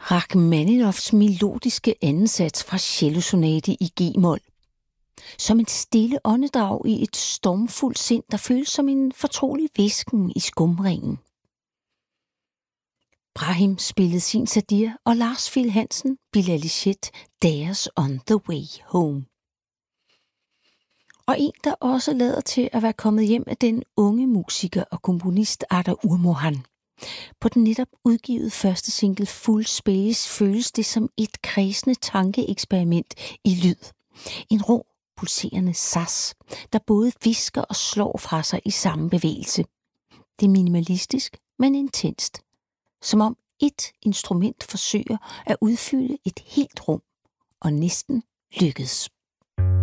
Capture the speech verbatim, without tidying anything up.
Rachmaninoffs melodiske andensats fra cellosonate i G-mol. Som et stille åndedrag i et stormfuldt sind, der føles som en fortrolig hvisken i skumringen. Brahim spillede sin Sadir, og Lars Phil Hansen, Bilal Lichet, deres On the Way Home. Og en, der også lader til at være kommet hjem af den unge musiker og komponist Ardar Urmohan. På den netop udgivet første single Full Space føles det som et kredsende tankeeksperiment i lyd. En rå, pulserende sas, der både visker og slår fra sig i samme bevægelse. Det er minimalistisk, men intenst. Som om et instrument forsøger at udfylde et helt rum, og næsten lykkes.